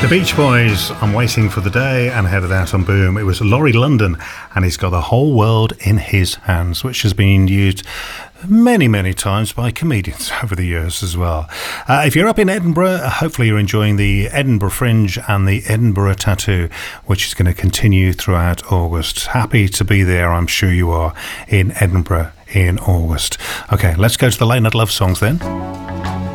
The Beach Boys, I'm Waiting for the Day, and headed out on Boom. It was Laurie London, and he's got the whole world in his hands, which has been used many, many times by comedians over the years as well. If you're up in Edinburgh, hopefully you're enjoying the Edinburgh Fringe and the Edinburgh Tattoo, which is going to continue throughout August. Happy to be there, I'm sure you are, in Edinburgh in August. Okay, let's go to the Late Night Love Songs then.